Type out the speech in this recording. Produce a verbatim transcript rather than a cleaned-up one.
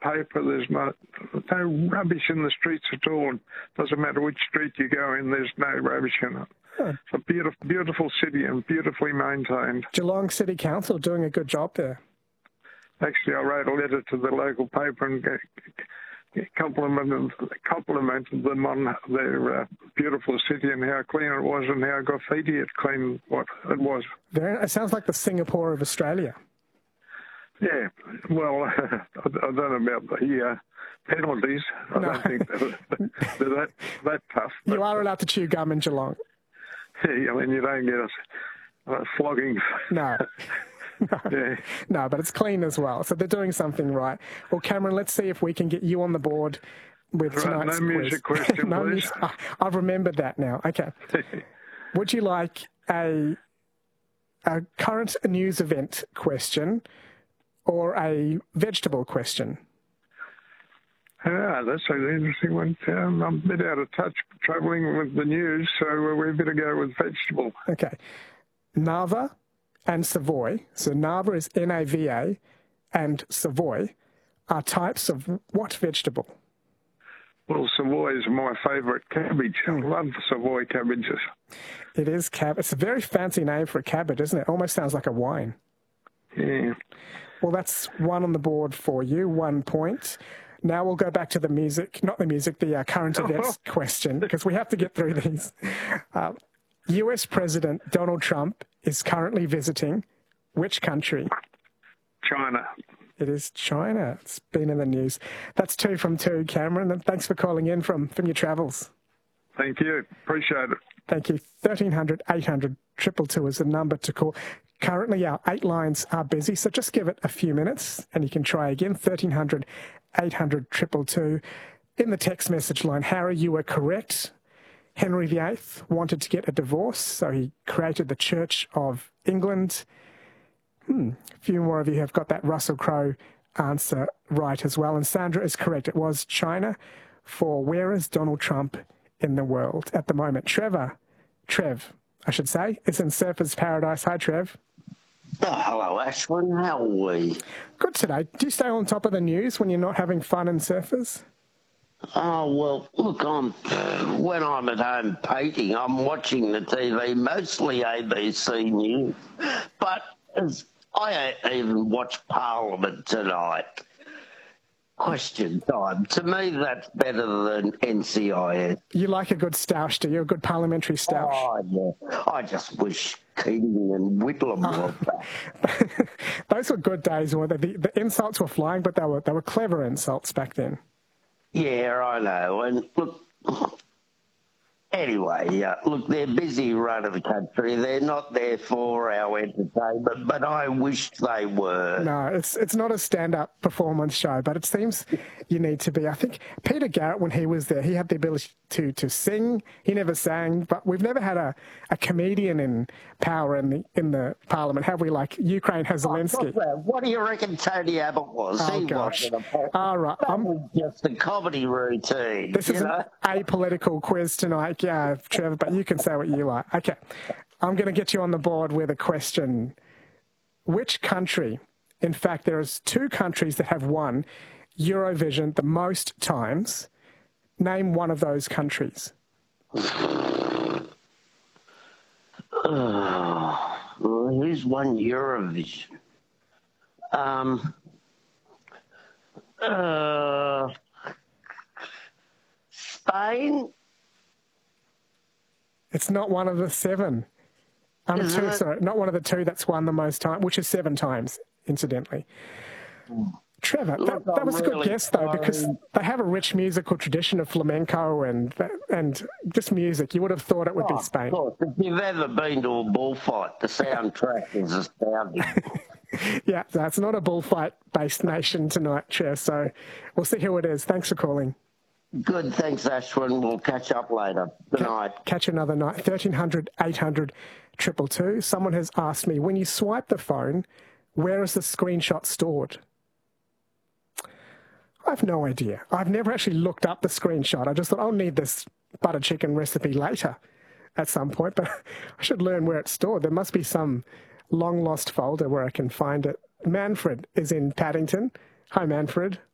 paper. There's no, no rubbish in the streets at all. Doesn't matter which street you go in, there's no rubbish in it. Huh. It's a beautiful, beautiful city and beautifully maintained. Geelong City Council doing a good job there. Actually, I wrote a letter to the local paper and complimented, complimented them on their uh, beautiful city and how clean it was and how graffiti it clean what it was. Very, it sounds like the Singapore of Australia. Yeah, well, I don't know about the uh, penalties. I No. don't think they're, they're that, that tough. But, You are allowed to chew gum in Geelong. yeah, I mean, you don't get a, a flogging. No. No. Yeah. No, but it's clean as well. So they're doing something right. Well, Cameron, let's see if we can get you on the board with Right, tonight's no music quiz. question, no please. music. Oh, I've remembered that now. Okay. Would you like a a current news event question or a vegetable question? Ah, that's an interesting one. Um, I'm a bit out of touch travelling with the news, so we better go with vegetable. Okay. Nava and Savoy, so Nava is N A V A, and Savoy are types of what vegetable? Well, Savoy is my favourite cabbage. I love Savoy cabbages. It is cab. It's a very fancy name for a cabbage, isn't it? Almost sounds like a wine. Yeah. Well, that's one on the board for you, one point. Now we'll go back to the music, not the music, the uh, current events question, because we have to get through these. Uh, U S President Donald Trump is currently visiting which country? China. It is China. It's been in the news. That's two from two, Cameron, and thanks for calling in from, from your travels. Thank you. Appreciate it. Thank you. thirteen hundred, eight hundred, two two two is the number to call. Currently, our eight lines are busy, so just give it a few minutes and you can try again. thirteen hundred, eight hundred, two two two. In the text message line, Harry, you were correct. Henry the Eighth wanted to get a divorce, so he created the Church of England. Hmm, a few more of you have got that Russell Crowe answer right as well. And Sandra is correct. It was China for where is Donald Trump in the world at the moment. Trevor, Trev, I should say, is in Surfers Paradise. Hi, Trev. Oh, hello, Ashwin. How are we? Good today. Do you stay on top of the news when you're not having fun in Surfers? Oh, well, look, I'm, when I'm at home painting, I'm watching the T V, mostly A B C News. But as I even watched Parliament tonight. Question time. To me, that's better than N C I S. You like a good stoush, do you? A good parliamentary stoush? Oh, yeah. I just wish Keating and Whitlam were back. Those were good days. Were they? The, the insults were flying, but they were they were clever insults back then. Yeah, I know. And look, anyway, uh, look, they're busy running the country. They're not there for our entertainment, but I wish they were. No, it's it's not a stand-up performance show, but it seems you need to be. I think Peter Garrett, when he was there, he had the ability to, to sing. He never sang, but we've never had a, a comedian in power in the in the parliament, have we? Like Ukraine has Zelensky. Oh, what do you reckon Tony Abbott was? Oh, he gosh. wasn't a All right. That I'm, was just a comedy routine. this you is know? an apolitical quiz tonight, yeah, Trevor, but you can say what you like. Okay. I'm going to get you on the board with a question. Which country, in fact, there is two countries that have won Eurovision the most times. Name one of those countries. Oh, well, who's won Eurovision? Um, uh, Spain? It's not one of the seven. Um, Is two, it? sorry, not one of the two that's won the most time, which is seven times, incidentally. Trevor, Look, that, that I'm was a good really guess, though, because sorry. they have a rich musical tradition of flamenco and and just music. You would have thought it would Oh, be Spain. Of course, if you've ever been to a bullfight, the soundtrack is astounding. Yeah, that's not a bullfight-based nation tonight, Chair, so we'll see who it is. Thanks for calling. Good, thanks, Ashwin. We'll catch up later. Good night. Catch you another night. thirteen hundred, eight hundred, two two two. Someone has asked me, when you swipe the phone, where is the screenshot stored? I have no idea. I've never actually looked up the screenshot. I just thought, I'll need this butter chicken recipe later at some point, but I should learn where it's stored. There must be some long-lost folder where I can find it. Manfred is in Paddington. Hi, Manfred.